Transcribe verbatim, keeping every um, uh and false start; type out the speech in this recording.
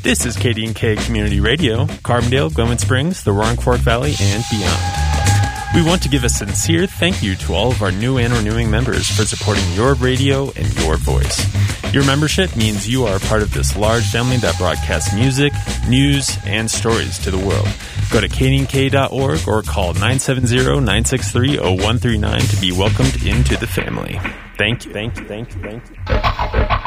This is K D and K Community Radio, Carbondale, Glenwood Springs, the Roaring Fork Valley, and beyond. We want to give a sincere thank you to all of our new and renewing members for supporting your radio and your voice. Your membership means you are part of this large family that broadcasts music, news, and stories to the world. Go to k d n k dot org or call nine seven zero, nine six three, zero one three nine to be welcomed into the family. Thank you, thank you, thank you, thank you.